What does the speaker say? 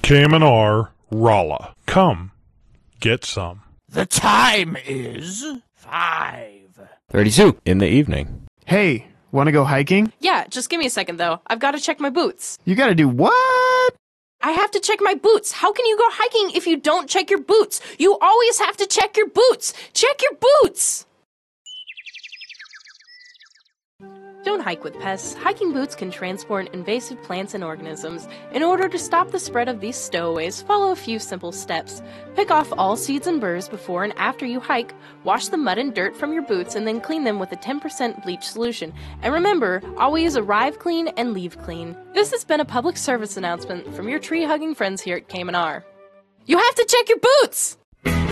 Kamenar, Rolla. Come, get some. The time is 5:32 in the evening. Hey, wanna go hiking? Yeah, just give me a second, though. I've got to check my boots. You gotta do what? I have to check my boots. How can you go hiking if you don't check your boots? You always have to check your boots. Check your boots! Don't hike with pests. Hiking boots can transport invasive plants and organisms. In order to stop the spread of these stowaways, follow a few simple steps. Pick off all seeds and burrs before and after you hike, wash the mud and dirt from your boots, and then clean them with a 10% bleach solution. And remember, always arrive clean and leave clean. This has been a public service announcement from your tree-hugging friends here at Kamenar. You have to check your boots!